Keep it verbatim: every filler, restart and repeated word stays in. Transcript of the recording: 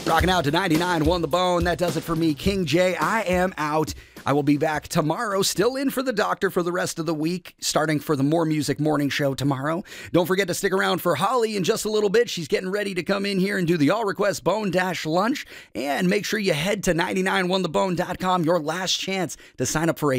Rocking out to ninety-nine, Won the Bone. That does it for me, King J. I am out. I will be back tomorrow, still in for the doctor for the rest of the week, starting for the More Music Morning Show tomorrow. Don't forget to stick around for Holly in just a little bit. She's getting ready to come in here and do the All Request Bone Dash Lunch. And make sure you head to ninety nine won the bone dot com, your last chance to sign up for a